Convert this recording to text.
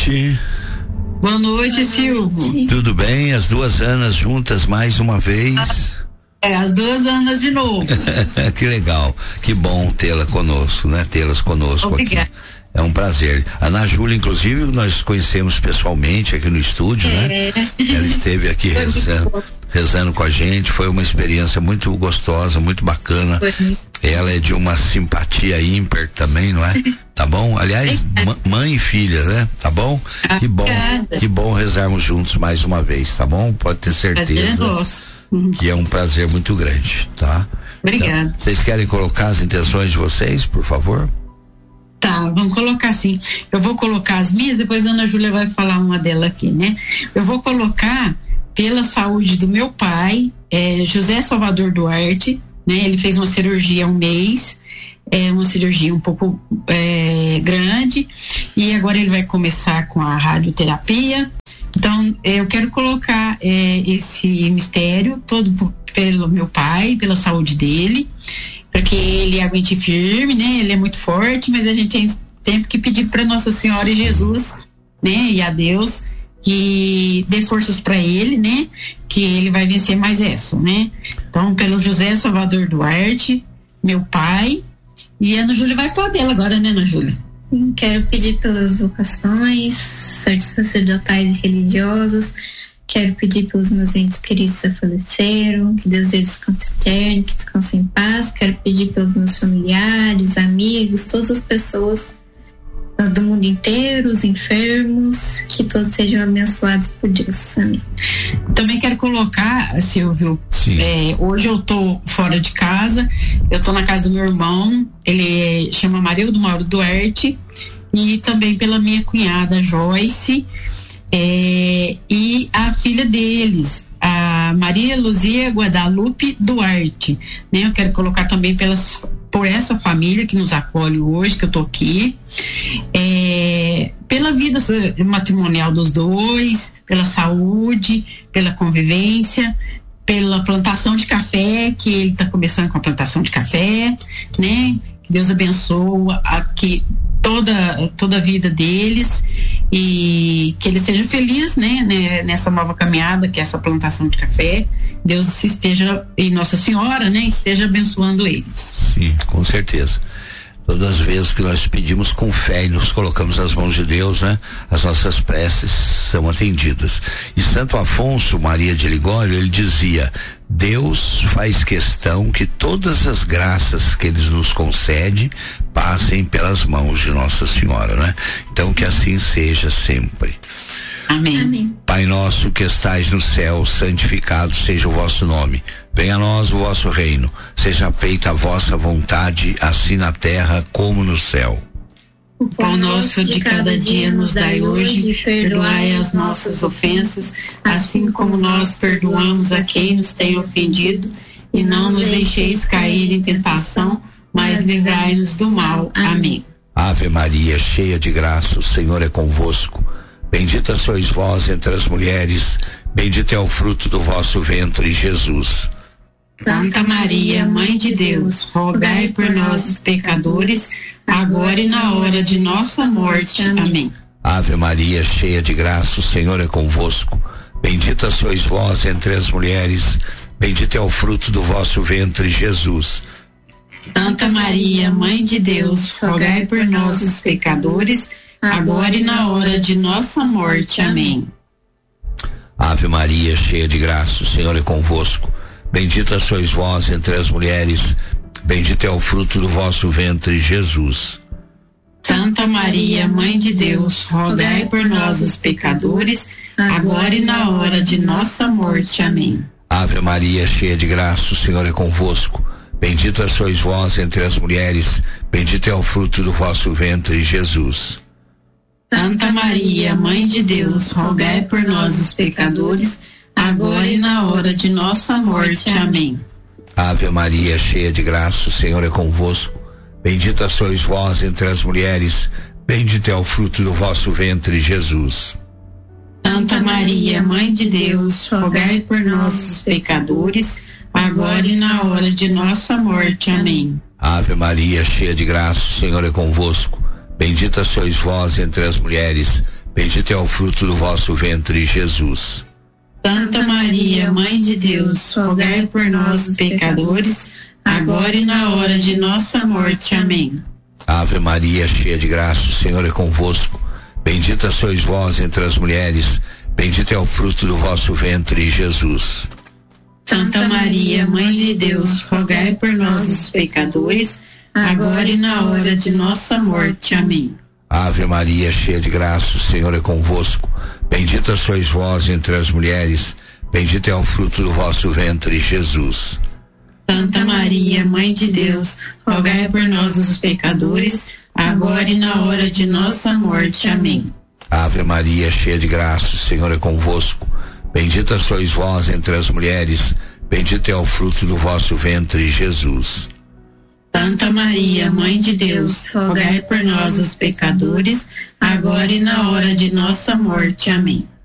noite. Boa noite, Silvio. Tudo bem? As duas Anas juntas mais uma vez. As duas Anas de novo. Que legal, que bom tê-las conosco Obrigada. Aqui. É um prazer. A Ana Júlia, inclusive, nós conhecemos pessoalmente aqui no estúdio, né? Ela esteve aqui rezando com a gente, foi uma experiência muito gostosa, muito bacana. Ela é de uma simpatia ímpar também, não é? Tá bom? Aliás, mãe e filha, né? Tá bom? Que bom rezarmos juntos mais uma vez, tá bom? Pode ter certeza que é um prazer muito grande, tá? Obrigada. Então, vocês querem colocar as intenções de vocês, por favor? Tá, vamos colocar assim. Eu vou colocar as minhas, depois a Ana Júlia vai falar uma dela aqui, né? Eu vou colocar pela saúde do meu pai, José Salvador Duarte, né? Ele fez uma cirurgia há um mês, uma cirurgia um pouco grande, e agora ele vai começar com a radioterapia. Então, eu quero colocar esse mistério todo pelo meu pai, pela saúde dele, para que ele aguente firme, né? Ele é muito forte, mas a gente tem sempre que pedir para Nossa Senhora e Jesus, né? E a Deus que dê forças para ele, né? Que ele vai vencer mais essa, né? Então, pelo José Salvador Duarte, meu pai, e a Ana Júlia vai pôr dela agora, né, Ana Júlia? Sim, quero pedir pelas vocações sacerdotais e religiosas. Quero pedir pelos meus entes queridos que faleceram, que Deus dê descanso eterno, que descansem em paz. Quero pedir pelos meus familiares, amigos, todas as pessoas do mundo inteiro, os enfermos, que todos sejam abençoados por Deus. Amém. Também quero colocar, Silvio, hoje eu tô fora de casa, eu tô na casa do meu irmão, ele chama Marildo Mauro Duarte, e também pela minha cunhada Joyce, e a filha deles, a Maria Luzia Guadalupe Duarte, né? Eu quero colocar também por essa família que nos acolhe hoje, que eu tô aqui, pela vida matrimonial dos dois, pela saúde, pela convivência, pela plantação de café, que ele está começando com a plantação de café, né? Que Deus abençoe aqui toda a vida deles e que ele seja feliz, né, nessa nova caminhada, que é essa plantação de café. Deus esteja, e Nossa Senhora, né, esteja abençoando eles. Sim, com certeza. Todas as vezes que nós pedimos com fé e nos colocamos nas mãos de Deus, né, as nossas preces são atendidas. E Santo Afonso Maria de Ligório, ele dizia: Deus faz questão que todas as graças que ele nos concede passem pelas mãos de Nossa Senhora, né? Então que assim seja sempre. Amém. Amém. Pai nosso que estais no céu, santificado seja o vosso nome. Venha a nós o vosso reino. Seja feita a vossa vontade, assim na terra como no céu. O pão nosso de cada dia nos dai hoje, perdoai as nossas ofensas, assim como nós perdoamos a quem nos tem ofendido, e não nos deixeis cair em tentação, mas livrai-nos do mal. Amém. Ave Maria, cheia de graça, o Senhor é convosco. Bendita sois vós entre as mulheres, bendito é o fruto do vosso ventre, Jesus. Santa Maria, Mãe de Deus, rogai por nós, os pecadores, agora e na hora de nossa morte. Amém. Ave Maria, cheia de graça, o Senhor é convosco. Bendita sois vós entre as mulheres, bendito é o fruto do vosso ventre, Jesus. Santa Maria, Mãe de Deus, rogai por nós, os pecadores, agora e na hora de nossa morte. Amém. Ave Maria, cheia de graça, o Senhor é convosco. Bendita sois vós entre as mulheres, bendito é o fruto do vosso ventre, Jesus. Santa Maria, Mãe de Deus, rogai por nós, os pecadores, agora e na hora de nossa morte. Amém. Ave Maria, cheia de graça, o Senhor é convosco. Bendita sois vós entre as mulheres, bendito é o fruto do vosso ventre, Jesus. Santa Maria, Mãe de Deus, rogai por nós, os pecadores, agora e na hora de nossa morte. Amém. Ave Maria, cheia de graça, o Senhor é convosco. Bendita sois vós entre as mulheres, bendito é o fruto do vosso ventre, Jesus. Santa Maria, Mãe de Deus, rogai por nós, os pecadores, agora e na hora de nossa morte. Amém. Ave Maria, cheia de graça, o Senhor é convosco. Bendita sois vós entre as mulheres, bendito é o fruto do vosso ventre, Jesus. Santa Maria, Mãe de Deus, rogai por nós, pecadores, agora e na hora de nossa morte. Amém. Ave Maria, cheia de graça, o Senhor é convosco. Bendita sois vós entre as mulheres, bendito é o fruto do vosso ventre, Jesus. Santa Maria, Mãe de Deus, rogai por nós, os pecadores, agora e na hora de nossa morte. Amém. Ave Maria, cheia de graça, o Senhor é convosco. Bendita sois vós entre as mulheres, bendito é o fruto do vosso ventre, Jesus. Santa Maria, Mãe de Deus, rogai por nós, os pecadores, agora e na hora de nossa morte. Amém. Ave Maria, cheia de graça, o Senhor é convosco. Bendita sois vós entre as mulheres, bendito é o fruto do vosso ventre, Jesus. Santa Maria, Mãe de Deus, rogai por nós, os pecadores, agora e na hora de nossa morte. Amém.